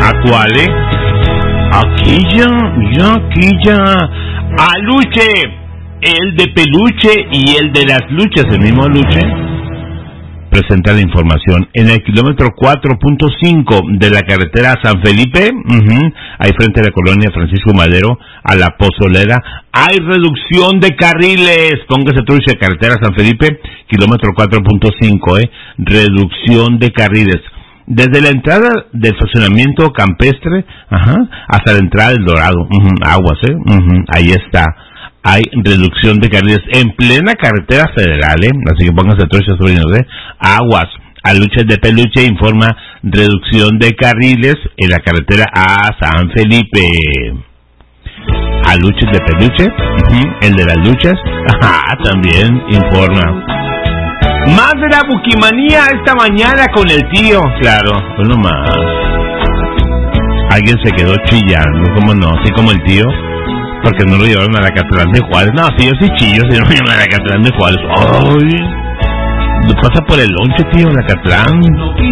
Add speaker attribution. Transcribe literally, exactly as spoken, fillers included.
Speaker 1: ¿A cuál, eh? Aquí ya, ya, aquí ya. Aluche, el de peluche y el de las luchas, el mismo Aluche, presenta la información. En el kilómetro cuatro punto cinco de la carretera San Felipe, uh-huh, ahí frente a la colonia Francisco Madero, a la Pozolera, hay reducción de carriles. Póngase trucha, carretera San Felipe, kilómetro cuatro punto cinco, eh, reducción de carriles. Desde la entrada del estacionamiento campestre, ajá, hasta la entrada del Dorado, uh-huh, aguas, eh, uh-huh, ahí está. Hay reducción de carriles en plena carretera federal, ¿eh? Así que pónganse truchas, sobrinos, ¿eh? Aguas. Aluches de peluche informa reducción de carriles en la carretera a San Felipe. Aluches de peluche, uh-huh, el de las luchas, ajá, también informa. Más de la buquimanía esta mañana con el tío. Claro, pues nomás. Alguien se quedó chillando, ¿cómo no? Así como el tío. Porque no lo llevaron a la Catlán de Juárez. No, sí, yo sí chillo, si no lo llevaron a la Catlán de Juárez. ¡Ay! Pasa por el lonche, tío, la Catlán.